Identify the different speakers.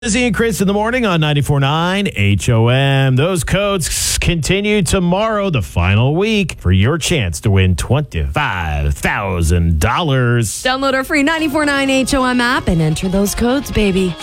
Speaker 1: Lizzie and Chris in the morning on 94.9 HOM. Those codes continue tomorrow, the final week, for your chance to win $25,000.
Speaker 2: Download our free 94.9 HOM app and enter those codes, baby.